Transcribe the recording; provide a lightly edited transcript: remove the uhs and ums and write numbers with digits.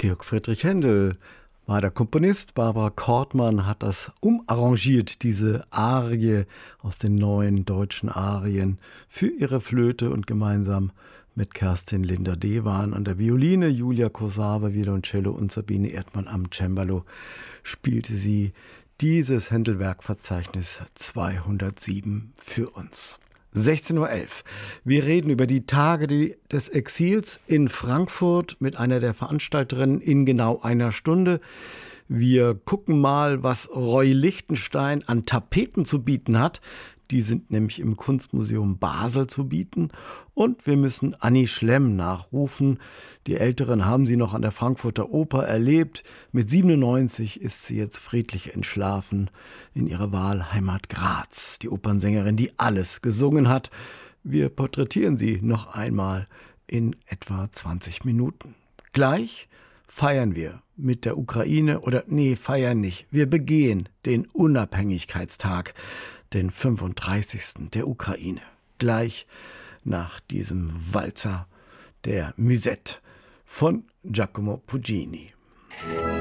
Georg Friedrich Händel war der Komponist. Barbara Kortmann hat das umarrangiert, diese Arie aus den neuen deutschen Arien für ihre Flöte, und gemeinsam mit Kerstin Linder-Dewan an der Violine, Julia Kosawa Violoncello und Sabine Erdmann am Cembalo spielte sie dieses Händelwerkverzeichnis 207 für uns. 16:11 Uhr. Wir reden über die Tage des Exils in Frankfurt mit einer der Veranstalterinnen in genau einer Stunde. Wir gucken mal, was Roy Lichtenstein an Tapeten zu bieten hat. Die sind nämlich im Kunstmuseum Basel zu bieten. Und wir müssen Annie Schlemm nachrufen. Die Älteren haben sie noch an der Frankfurter Oper erlebt. Mit 97 ist sie jetzt friedlich entschlafen in ihrer Wahlheimat Graz. Die Opernsängerin, die alles gesungen hat. Wir porträtieren sie noch einmal in etwa 20 Minuten. Gleich feiern wir mit der Ukraine, feiern nicht. Wir begehen den Unabhängigkeitstag, den 35. der Ukraine. Gleich nach diesem Walzer der Musette von Giacomo Puccini.